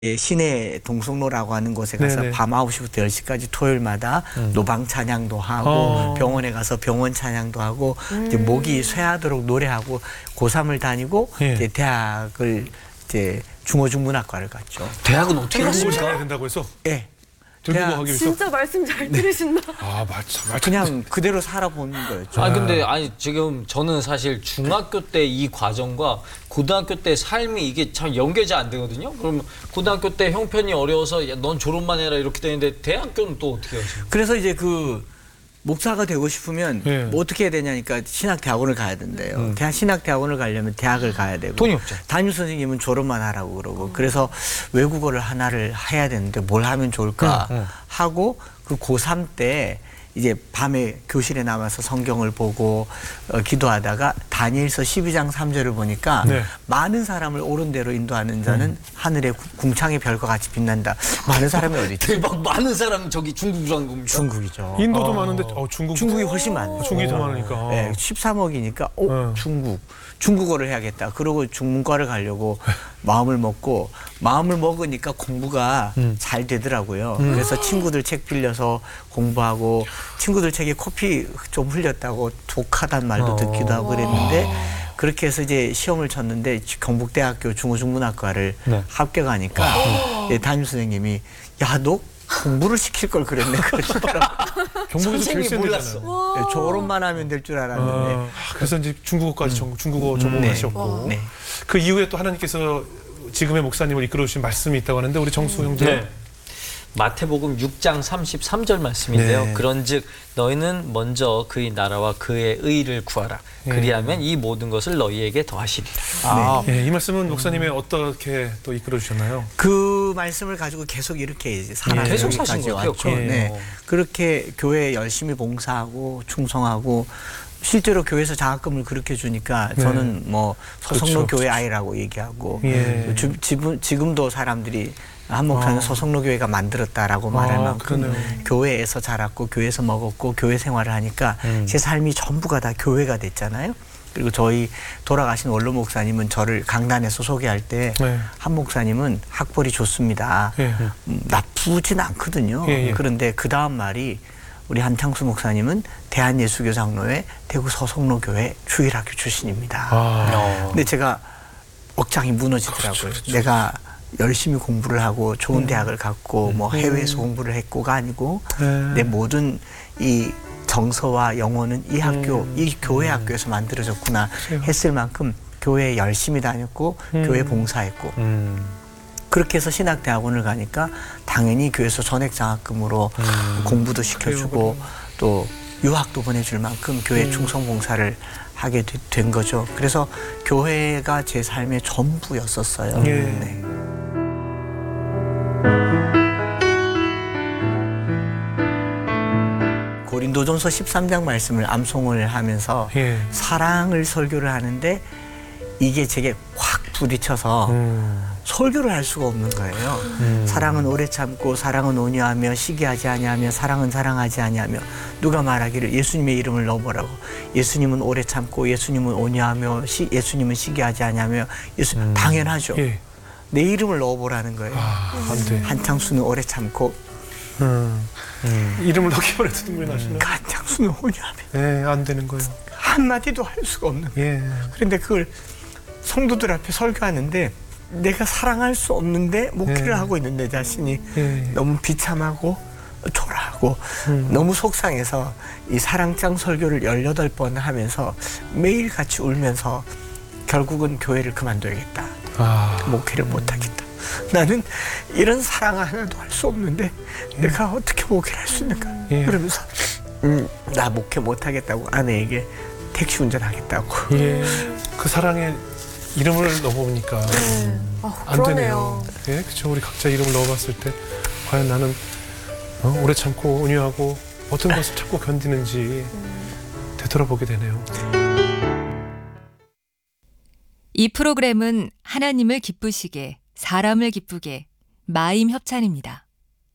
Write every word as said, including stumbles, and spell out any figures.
예, 시내 동성로라고 하는 곳에 가서 네네. 밤 아홉 시부터 열 시까지 토요일마다 음. 노방 찬양도 하고 어. 병원에 가서 병원 찬양도 하고 음. 이제 목이 쇠하도록 노래하고 고삼을 다니고 예. 이제 대학을 이제 중어중문학과를 갔죠. 대학은 어떻게 중국어를 갔습니까? 잘해야 된다고 해서 예. 중국어 대학- 하기 위해서 진짜 말씀 잘 들으신다. 아 맞, 맞 그냥 그대로 살아보는 거였죠. 아 근데 아니 지금 저는 사실 중학교 때 이 과정과 고등학교 때 삶이 이게 참 연계가 안 되거든요. 그러면 고등학교 때 형편이 어려워서 야, 넌 졸업만 해라 이렇게 되는데 대학교는 또 어떻게 하세요? 그래서 이제 그 목사가 되고 싶으면 예. 뭐 어떻게 해야 되냐니까 신학대학원을 가야 된대요. 음. 대학 신학대학원을 가려면 대학을 가야 되고 돈이 없죠. 담임 선생님은 졸업만 하라고 그러고 그래서 외국어를 하나를 해야 되는데 뭘 하면 좋을까 음, 음. 하고 그 고삼 때 이제 밤에 교실에 남아서 성경을 보고 어, 기도하다가 다니엘서 십이 장 삼 절을 보니까 네. 많은 사람을 옳은 대로 인도하는 자는 하늘의 구- 궁창의 별과 같이 빛난다. 많은 사람이 어디 있지? 대박 많은 사람 저기 중국이란 겁니까? 중국이죠. 인도도 어. 많은데 어, 중국 중국이 훨씬 많죠. 중국이 더 많으니까. 네, 십삼억이니까 어, 어. 중국. 중국어를 해야겠다. 그러고 중문과를 가려고 마음을 먹고 마음을 먹으니까 공부가 음. 잘 되더라고요. 그래서 친구들 책 빌려서 공부하고 친구들 책에 커피 좀 흘렸다고 독하단 말도 어. 듣기도 하고 그랬는데 그렇게 해서 이제 시험을 쳤는데 경북대학교 중어중문학과를 네. 합격하니까 예, 담임 선생님이 야, 너 공부를 시킬 걸 그랬네 그러시더라고요. 경북에서 제일 선생님이 센 몰랐어. 데잖아요. 네, 졸업만 하면 될 줄 알았는데 아, 그래서 이제 중국어까지 전, 중국어 전공하셨고 네. 그 이후에 또 하나님께서 지금의 목사님을 이끌어 주신 말씀이 있다고 하는데 우리 정수 형제 네. 마태복음 육 장 삼십삼 절 말씀인데요. 네. 그런즉 너희는 먼저 그의 나라와 그의 의를 구하라. 네. 그리하면 이 모든 것을 너희에게 더하시리라. 아, 예, 이 말씀은 목사님의 어떻게 또 이끌어 주셨나요? 그 말씀을 가지고 계속 이렇게 이제 살아 예. 계속 사신 것 같아요. 왔죠. 예. 네. 그렇게 교회에 열심히 봉사하고 충성하고 실제로 교회에서 장학금을 그렇게 주니까 네. 저는 뭐 서성로 그렇죠. 교회 아이라고 얘기하고 예. 주, 지금, 지금도 사람들이 한 목사는 어. 서성로 교회가 만들었다라고 말할 아, 만큼 그러네요. 교회에서 자랐고 교회에서 먹었고 교회 생활을 하니까 음. 제 삶이 전부가 다 교회가 됐잖아요. 그리고 저희 돌아가신 원로 목사님은 저를 강단에서 소개할 때 네. 한 목사님은 학벌이 좋습니다. 예. 음, 나쁘진 않거든요. 예, 예. 그런데 그 다음 말이 우리 한창수 목사님은 대한예수교장로회 대구 서성로교회 주일학교 출신입니다. 아. 근데 제가 억장이 무너지더라고요. 그렇죠, 그렇죠. 내가 열심히 공부를 하고 좋은 대학을 갔고 뭐 해외에서 공부를 했고가 아니고 네. 내 모든 이 정서와 영혼은 이 학교, 음. 이 교회 학교에서 만들어졌구나 그래요. 했을 만큼 교회에 열심히 다녔고 음. 교회 봉사했고 음. 그렇게 해서 신학대학원을 가니까 당연히 교회에서 전액장학금으로 음. 공부도 시켜주고 그래요, 또 유학도 보내줄 만큼 교회 음. 충성봉사를 하게 되- 된 거죠. 그래서 교회가 제 삶의 전부였었어요. 예. 네. 고린도전서 십삼 장 말씀을 암송을 하면서 예. 사랑을 설교를 하는데 이게 제게 확 부딪혀서 음. 설교를 할 수가 없는 거예요. 음. 사랑은 오래 참고 사랑은 온유하며 시기하지 아니하며 사랑은 사랑하지 아니하며 누가 말하기를 예수님의 이름을 넣어보라고. 예수님은 오래 참고 예수님은 온유하며 시, 예수님은 시기하지 아니하며 예수 음. 당연하죠. 예. 내 이름을 넣어보라는 거예요. 아, 안 돼. 한창수는 오래 참고 음. 음. 이름을 넣기만 해도 눈물이 나시네. 한창수는 온유하며 예, 안 되는 거예요. 한마디도 할 수가 없는 거예요. 예. 그런데 그걸 성도들 앞에 설교하는데 내가 사랑할 수 없는데 목회를 예. 하고 있는 내 자신이 예. 너무 비참하고 초라하고 음. 너무 속상해서 이 사랑장 설교를 열여덟 번 하면서 매일 같이 울면서 결국은 교회를 그만둬야겠다. 아. 목회를 못하겠다. 나는 이런 사랑 하나도 할 수 없는데 내가 어떻게 목회를 할 수 있는가. 예. 그러면서 음, 나 목회 못하겠다고 아내에게 택시 운전하겠다고. 예. 그 사랑에 이름을 넣어보니까 네. 아, 안 그러네요. 되네요. 예, 그렇죠. 우리 각자 이름을 넣어봤을 때 과연 나는 어, 오래 참고 온유하고 어떤 것을 참고 견디는지 되돌아보게 되네요. 이 프로그램은 하나님을 기쁘시게, 사람을 기쁘게, 마임 협찬입니다.